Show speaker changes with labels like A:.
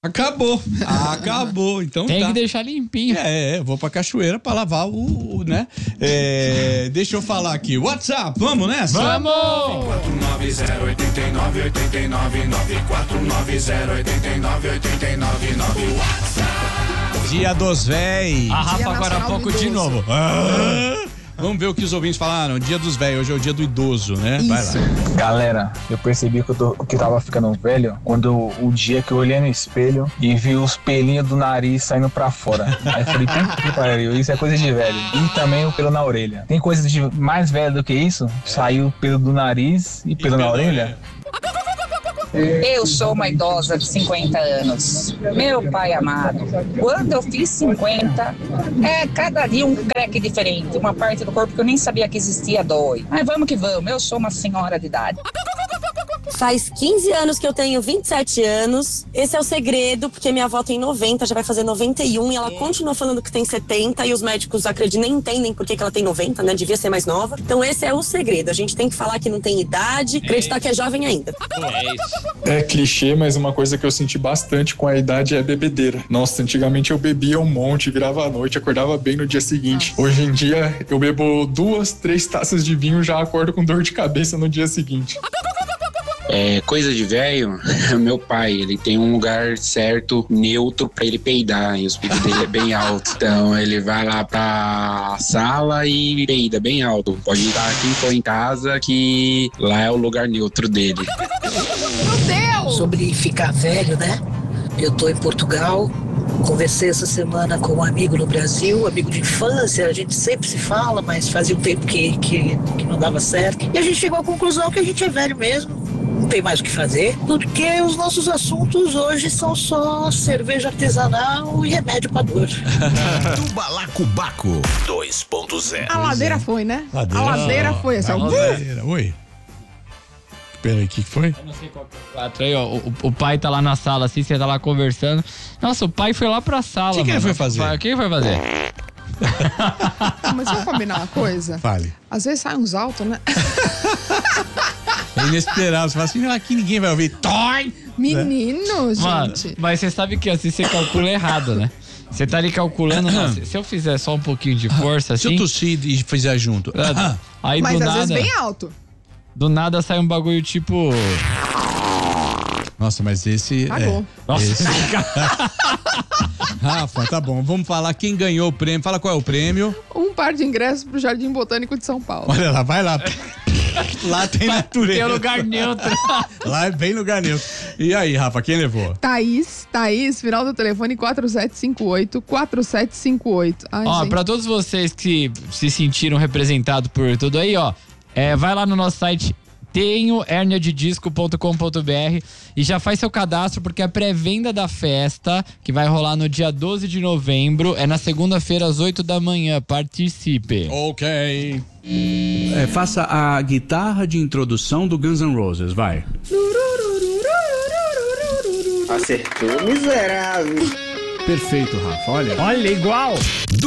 A: Acabou. Então
B: tem
A: tá.
B: que deixar limpinho.
A: Vou pra cachoeira pra lavar o né? Deixa eu falar aqui. WhatsApp, vamos nessa?
B: Vamos!
C: 490-89-89-949-089-89-9 WhatsApp.
A: Dia dos véis.
B: A Rafa agora há pouco de novo.
A: Vamos ver o que os ouvintes falaram. Dia dos velhos, hoje é o dia do idoso, né?
D: Isso.
A: Vai lá.
E: Galera, eu percebi que eu tava ficando velho quando o dia que eu olhei no espelho e vi os pelinhos do nariz saindo pra fora. Aí eu falei, puta que pariu, isso é coisa de velho. E também o pelo na orelha. Tem coisa de mais velho do que isso? Saiu pelo do nariz e pelo na orelha?
F: Eu sou uma idosa de 50 anos. Meu pai amado, quando eu fiz 50, cada dia um creque diferente. Uma parte do corpo que eu nem sabia que existia dói. Mas vamos que vamos, eu sou uma senhora de idade.
G: Faz 15 anos que eu tenho 27 anos. Esse é o segredo, porque minha avó tem 90, já vai fazer 91 e ela continua falando que tem 70 e os médicos acreditam, nem entendem por que ela tem 90, né? Devia ser mais nova. Então esse é o segredo. A gente tem que falar que não tem idade, acreditar que é jovem ainda.
H: É clichê, mas uma coisa que eu senti bastante com a idade é bebedeira. Nossa, antigamente eu bebia um monte, virava à noite, acordava bem no dia seguinte. Hoje em dia eu bebo 2, 3 taças de vinho, já acordo com dor de cabeça no dia seguinte.
I: Coisa de velho, meu pai, ele tem um lugar certo, neutro, pra ele peidar, e os peidos dele é bem alto. Então ele vai lá pra sala e peida bem alto. Pode estar aqui for em casa, que lá é o lugar neutro dele.
D: Meu Deus!
J: Sobre ficar velho, né? Eu tô em Portugal, conversei essa semana com um amigo no Brasil, amigo de infância, a gente sempre se fala, mas fazia um tempo que não dava certo. E a gente chegou à conclusão que a gente é velho mesmo. Não tem mais o que fazer, porque os nossos assuntos hoje são só cerveja artesanal e remédio pra dor.
C: Balacobaco 2.0.
D: A ladeira foi, né? A ladeira foi. Assim,
A: Oi. Peraí, o que foi?
B: Eu não sei qual que é o 4 aí, ó. O pai tá lá na sala, assim, você tá lá conversando. Nossa, o pai foi lá pra sala.
A: O que ele foi fazer?
B: O que ele foi fazer?
D: Mas vamos combinar uma coisa?
A: Fale.
D: Às vezes sai uns altos, né?
A: É inesperado. Você fala assim, aqui ninguém vai ouvir. Toy!
D: Menino, gente.
B: Mano, mas você sabe que assim você calcula errado, né? Você tá ali calculando, nossa, se eu fizer só um pouquinho de força assim...
A: Se eu tossir e fizer junto.
B: Aí
D: mas
B: do
D: às
B: nada...
D: vezes bem alto.
B: Do nada sai um bagulho tipo...
A: Nossa, mas esse...
D: Cagou.
B: Nossa,
A: esse... Rafa, tá bom. Vamos falar quem ganhou o prêmio. Fala qual é o prêmio.
D: Um par de ingressos pro Jardim Botânico de São Paulo.
A: Olha lá, vai lá. Lá tem natureza.
B: Tem lugar neutro.
A: Lá é bem lugar neutro. E aí, Rafa, quem levou?
D: Thaís, final do telefone 4758. Ai,
B: Ó,
D: gente.
B: pra todos vocês que se sentiram representados por tudo aí, ó, vai lá no nosso site tenhoherniadedisco.com.br e já faz seu cadastro, porque a pré-venda da festa, que vai rolar no dia 12 de novembro, é na segunda-feira às 8 da manhã. Participe.
A: Ok.
K: Faça a guitarra de introdução do Guns N' Roses, vai.
L: Acertou, miserável.
K: Perfeito, Rafa, olha.
B: Olha, igual.